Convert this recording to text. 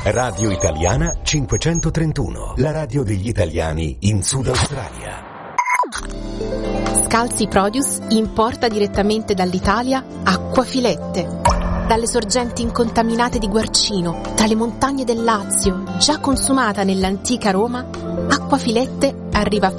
Radio Italiana 531, la radio degli italiani in Sud Australia. Scalzi Produce importa direttamente dall'Italia acquafilette. Dalle sorgenti incontaminate di Guarcino, tra le montagne del Lazio, già consumata nell'antica Roma, acquafilette arriva